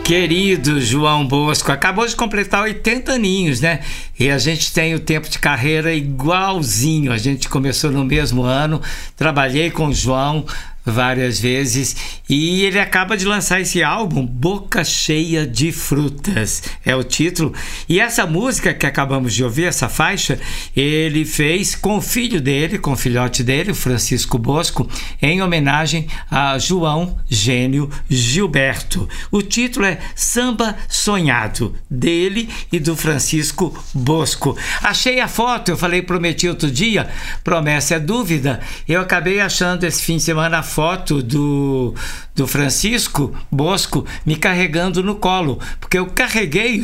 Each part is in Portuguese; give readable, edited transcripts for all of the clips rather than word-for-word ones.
Querido João Bosco, acabou de completar 80 aninhos, né? E a gente tem o tempo de carreira igualzinho. A gente começou no mesmo ano, trabalhei com o João várias vezes e ele acaba de lançar esse álbum, Boca Cheia de Frutas é o título, e essa música que acabamos de ouvir, essa faixa, ele fez com o filho dele, com o filhote dele, o Francisco Bosco, em homenagem a João Gênio Gilberto. O título é Samba Sonhado, dele e do Francisco Bosco. Achei a foto, eu prometi outro dia, promessa é dúvida, eu acabei achando esse fim de semana a foto do Francisco Bosco me carregando no colo, porque eu carreguei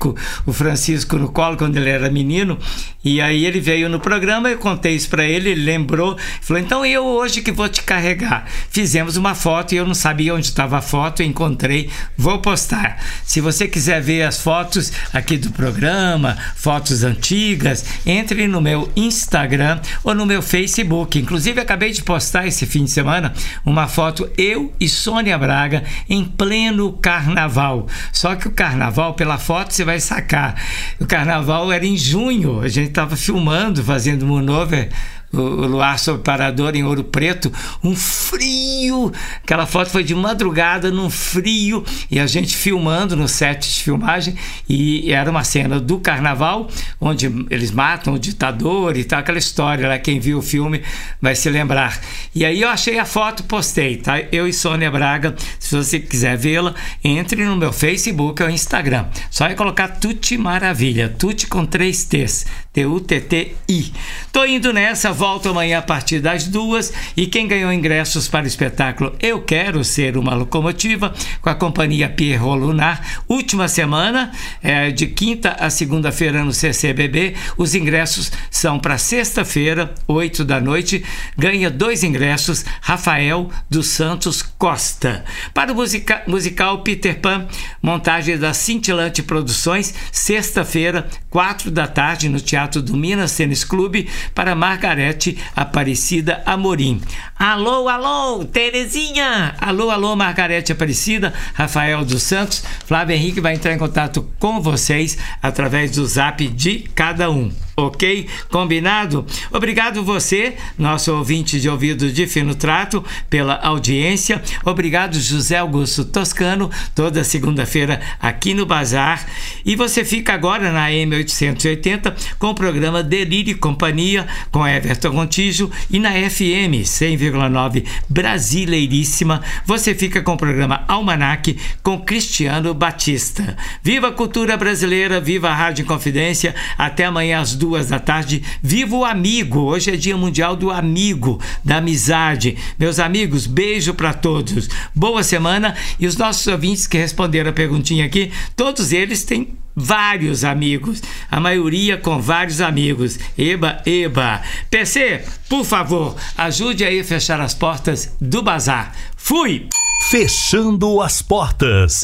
o Francisco no colo quando ele era menino, e aí ele veio no programa, eu contei isso para ele, ele lembrou, falou, então eu hoje que vou te carregar. Fizemos uma foto e eu não sabia onde estava a foto, eu encontrei, vou postar. Se você quiser ver as fotos aqui do programa, fotos antigas, entre no meu Instagram ou no meu Facebook. Inclusive acabei de postar esse fim de semana uma foto eu e Sônia Braga em pleno carnaval. Só que o carnaval, pela foto você vai sacar, o carnaval era em junho, a gente estava filmando, fazendo Monover, o Luar Sobre Parador em Ouro Preto, um frio, aquela foto foi de madrugada num frio, e a gente filmando no set de filmagem, e era uma cena do carnaval onde eles matam o ditador e tal, aquela história lá, quem viu o filme vai se lembrar. E aí eu achei a foto, postei, tá? Eu e Sônia Braga. Se você quiser vê-la, entre no meu Facebook ou Instagram, só é colocar Tutti Maravilha, Tutti com 3 T's, T-U-T-T-I. Tô indo nessa, volto amanhã a partir das 2, e quem ganhou ingressos para o espetáculo Eu Quero Ser Uma Locomotiva, com a companhia Pierrot Lunar, última semana, de quinta a segunda-feira no CCBB, os ingressos são para sexta-feira, 8 da noite, ganha 2 ingressos, Rafael dos Santos Costa. Para o musical Peter Pan, montagem da Cintilante Produções, sexta-feira, 4 da tarde, no Teatro do Minas Tênis Clube, para Margarete Aparecida Amorim. Alô, alô, Terezinha! Alô, alô, Margarete Aparecida, Rafael dos Santos. Flávio Henrique vai entrar em contato com vocês através do zap de cada um. Ok? Combinado? Obrigado você, nosso ouvinte de ouvido de fino trato, pela audiência. Obrigado, José Augusto Toscano, toda segunda-feira aqui no Bazar. E você fica agora na M880 com o programa Delírio e Companhia com Everton Contígio, e na FM 100,9 Brasileiríssima você fica com o programa Almanac com Cristiano Batista. Viva a cultura brasileira, viva a Rádio Inconfidência. Até amanhã às 2 da tarde. Viva o amigo, hoje é Dia Mundial do Amigo, da Amizade. Meus amigos, beijo para todos, boa semana. E os nossos ouvintes que responderam a perguntinha aqui, todos eles têm vários amigos, a maioria com vários amigos. Eba, eba. PC, por favor, ajude aí a fechar as portas do Bazar. Fui! Fechando as portas.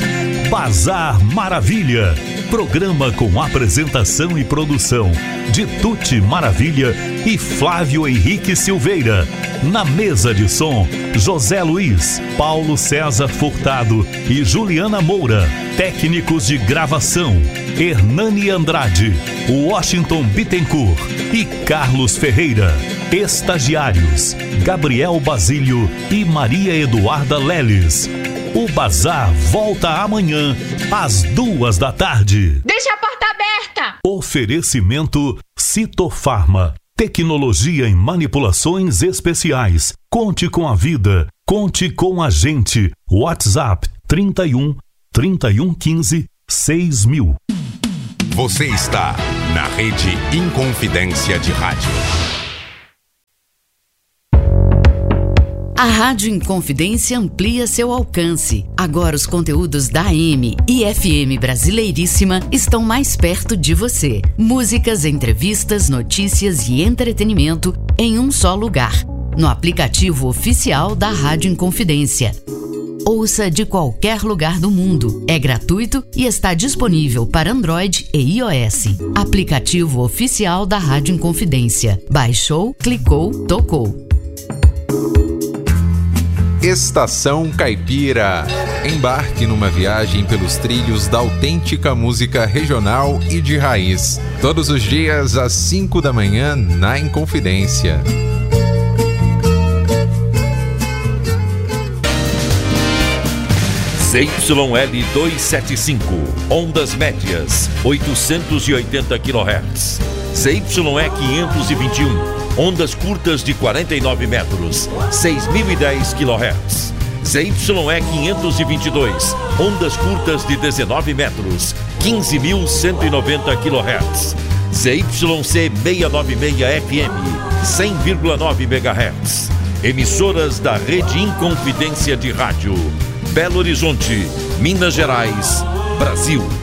Bazar Maravilha. Programa com apresentação e produção de Tutti Maravilha e Flávio Henrique Silveira. Na mesa de som, José Luiz, Paulo César Furtado e Juliana Moura. Técnicos de gravação, Hernani Andrade, Washington Bittencourt e Carlos Ferreira. Estagiários, Gabriel Basílio e Maria Eduarda Leles. O Bazar volta amanhã às 2 da tarde. Deixa a porta aberta! Oferecimento Citofarma. Tecnologia em manipulações especiais. Conte com a vida. Conte com a gente. WhatsApp 31 3115 6000. Você está na Rede Inconfidência de Rádio. A Rádio Inconfidência amplia seu alcance. Agora os conteúdos da AM e FM Brasileiríssima estão mais perto de você. Músicas, entrevistas, notícias e entretenimento em um só lugar. No aplicativo oficial da Rádio Inconfidência. Ouça de qualquer lugar do mundo. É gratuito e está disponível para Android e iOS. Aplicativo oficial da Rádio Inconfidência. Baixou, clicou, tocou. Estação Caipira. Embarque numa viagem pelos trilhos da autêntica música regional e de raiz. Todos os dias às 5 da manhã na Inconfidência. ZYL 275, ondas médias, 880 kHz. ZYE 521, ondas curtas de 49 metros, 6.010 kHz. ZYE 522, ondas curtas de 19 metros, 15.190 kHz. ZYC 696 FM, 100,9 MHz. Emissoras da Rede Inconfidência de Rádio. Belo Horizonte, Minas Gerais, Brasil.